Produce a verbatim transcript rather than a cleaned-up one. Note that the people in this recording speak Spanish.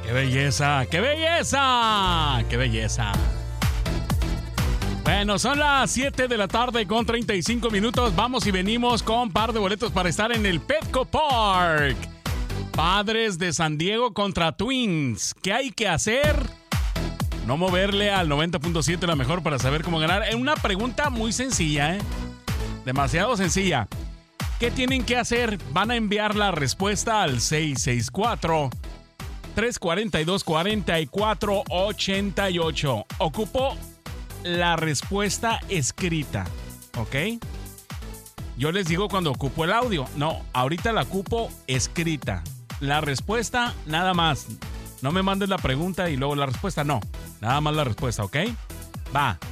¡Qué belleza! ¡Qué belleza! ¡Qué belleza! Bueno, son las siete de la tarde con treinta y cinco minutos. Vamos y venimos con par de boletos para estar en el Petco Park. Padres de San Diego contra Twins. ¿Qué hay que hacer? No moverle al noventa punto siete la mejor para saber cómo ganar. Es una pregunta muy sencilla, ¿eh? Demasiado sencilla. ¿Qué tienen que hacer? Van a enviar la respuesta al seis seis cuatro, tres cuatro dos, cuatro cuatro ocho ocho. Ocupo la respuesta escrita, ¿ok? Yo les digo cuando ocupo el audio. No, ahorita la ocupo escrita. La respuesta, nada más. No me mandes la pregunta y luego la respuesta, no. Nada más la respuesta, ¿ok? Va,